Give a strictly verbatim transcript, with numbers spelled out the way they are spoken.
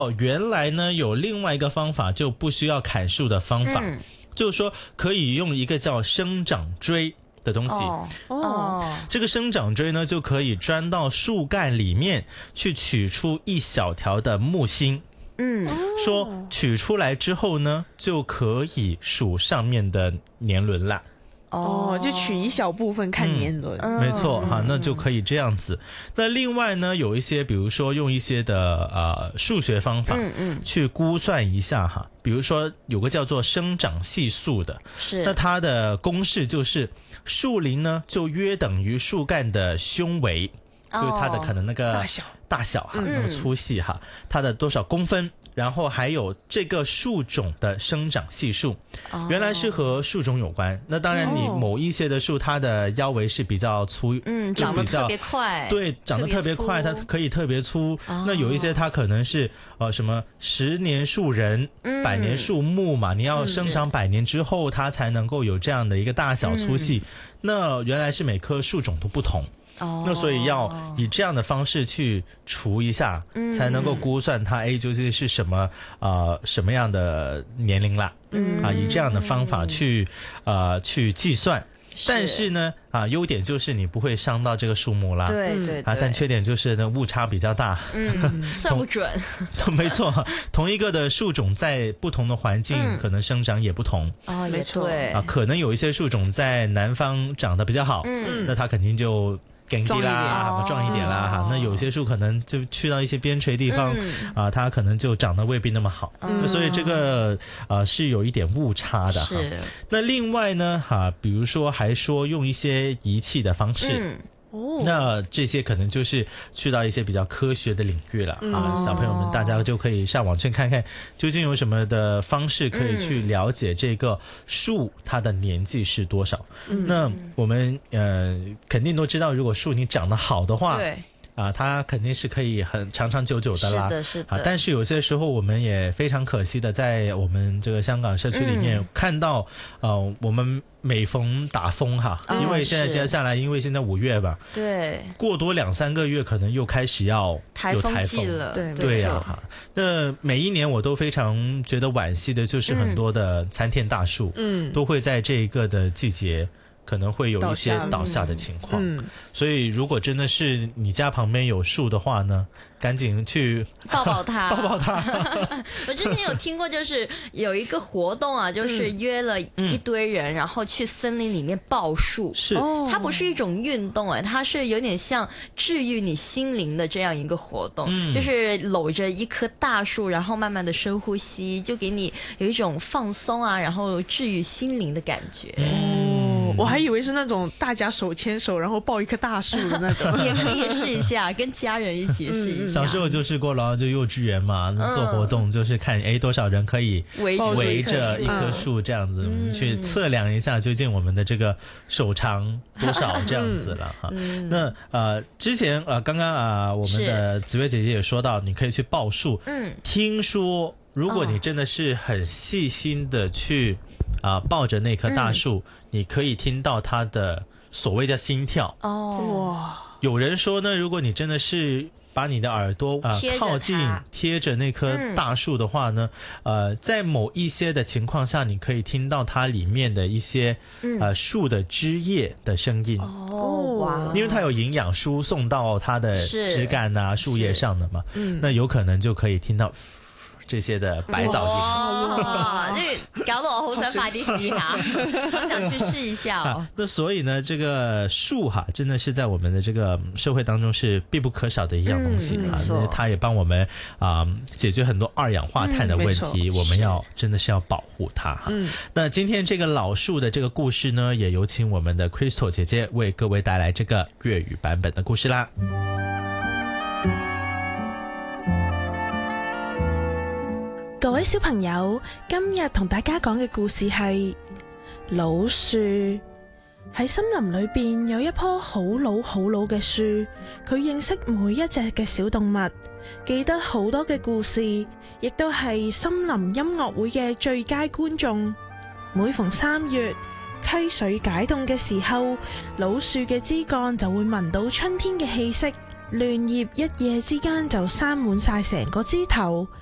哦，原来呢有另外一个方法，就不需要砍树的方法，嗯、就是说可以用一个叫生长锥的东西。哦，哦这个生长锥呢就可以钻到树干里面去取出一小条的木芯。嗯，说取出来之后呢，就可以数上面的年轮啦。 哦，就取一小部分看年轮， 嗯、没错哈，那就可以这样子。那另外呢，有一些比如说用一些的呃数学方法，嗯嗯，去估算一下哈。比如说有个叫做生长系数的，是，那它的公式就是树龄呢就约等于树干的胸围，就是它的可能那个大小大小哈，那么粗细哈，它的多少公分。然后还有这个树种的生长系数，原来是和树种有关。那当然，你某一些的树，它的腰围是比较粗， 嗯，长得特别快， 对，长得特别快，它可以特别粗。那有一些它可能是呃什么十年树人、百年树木嘛，你要生长百年之后，它才能够有这样的一个大小粗细。那原来是每棵树种都不同。Oh. 那所以要以这样的方式去除一下，嗯、才能够估算它哎究竟是什么呃什么样的年龄啦，嗯、啊以这样的方法去呃去计算。但是呢，啊，优点就是你不会伤到这个树木啦， 对对对， 啊，但缺点就是呢误差比较大， 嗯，算不准， 没错，同一个的树种在不同的环境、嗯、可能生长也不同， 哦，也对， 啊，可能有一些树种在南方长得比较好，嗯，那它肯定就梗地啦，壮一点啦哈、哦。那有些树可能就去到一些边陲地方、嗯、啊，它可能就长得未必那么好，嗯、所以这个呃是有一点误差的哈。那另外呢哈，比如说还说用一些仪器的方式。嗯哦、那这些可能就是去到一些比较科学的领域了、嗯、啊，小朋友们大家就可以上网去看看究竟有什么的方式可以去了解这个树它的年纪是多少。嗯、那我们呃肯定都知道，如果树你长得好的话，对啊，它肯定是可以很长长久久的啦。 是的，是的。 啊，但是有些时候我们也非常可惜的，在我们这个香港社区里面、嗯、看到，呃，我们每逢打风哈，哦、因为现在接下来，因为现在五月吧， 对， 过多两三个月可能又开始要有台风了，对对呀、啊、哈。那每一年我都非常觉得惋惜的，就是很多的参天大树，嗯，都会在这一个的季节。可能会有一些倒下的情况、嗯、所以如果真的是你家旁边有树的话呢，赶紧去抱抱它抱抱它我之前有听过，就是有一个活动啊，就是约了一堆人、嗯、然后去森林里面抱树， 是它不是一种运动哎，它是有点像治愈你心灵的这样一个活动、嗯、就是搂着一棵大树，然后慢慢的深呼吸，就给你有一种放松啊，然后治愈心灵的感觉。 嗯我还以为是那种大家手牵手然后抱一棵大树的那种也可以试一下，跟家人一起试一下。 小时候就试过了，就幼稚园嘛、嗯、做活动就是看哎多少人可以围着一棵树这样子、嗯、去测量一下究竟我们的这个手长多少这样子了哈、嗯。那呃之前呃刚刚啊我们的紫月姐姐也说到你可以去抱树，嗯，听说如果你真的是很细心的去啊、呃，抱着那棵大树、嗯，你可以听到它的所谓叫心跳。哦，哇！有人说呢，如果你真的是把你的耳朵啊、呃、靠近贴着那棵大树的话呢、嗯，呃，在某一些的情况下，你可以听到它里面的一些、嗯、呃树的枝叶的声音。哦，哇！因为它有营养输送到它的枝干啊、树叶上的嘛，嗯，那有可能就可以听到。这些的百藻音， 哇，这搞得我好想快啲試下，好想去試一下哦、啊。 那所以呢，这个树哈，真的是在我们的这个社会当中是必不可少的一样东西啊。嗯、它也帮我们啊、呃、解决很多二氧化碳的问题，嗯、我们要真的是要保护它哈。嗯、那今天这个老樹的这个故事呢，也有請我們的 Crystal 姐姐為各位帶來這個粵語版本的故事啦。 各位小朋友，今日同大家講嘅故事係老樹。喺森林裏邊有一棵好老好老嘅樹，佢認識每一隻嘅小動物，記得好多嘅故事，亦都係森林音樂會嘅最佳觀眾。每逢三月溪水解凍嘅時候，老樹嘅枝幹就會聞到春天嘅氣息，嫩葉一夜之間就生滿晒成個枝頭。